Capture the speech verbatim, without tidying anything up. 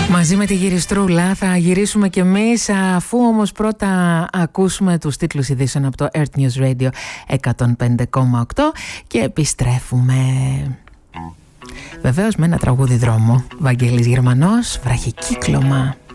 Μαζί με τη γυριστρούλα θα γυρίσουμε κι εμείς, αφού όμως πρώτα ακούσουμε τους τίτλους ειδήσεων από το Earth News Radio εκατόν πέντε κόμμα οκτώ και επιστρέφουμε. Βεβαίως με ένα τραγούδι δρόμο. Βαγγέλης Γερμανός, βραχικύκλωμα.